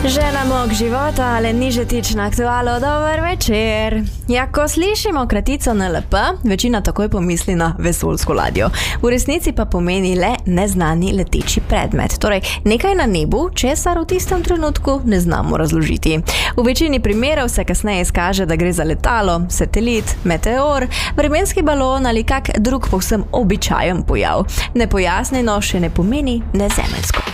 Žena mok života, ale ni že tična aktualo, dober večer. Ja, ko slišimo kratico NLP, večina takoj pomisli na vesoljsko ladjo. V resnici pa pomeni le neznani leteči predmet. Torej, nekaj na nebu, česar v tistem trenutku ne znamo razložiti. V večini primerov se kasneje izkaže, da gre za letalo, satelit, meteor, vremenski balon ali kak drug povsem običajen pojav. Nepojasnjeno še ne pomeni nezemeljsko.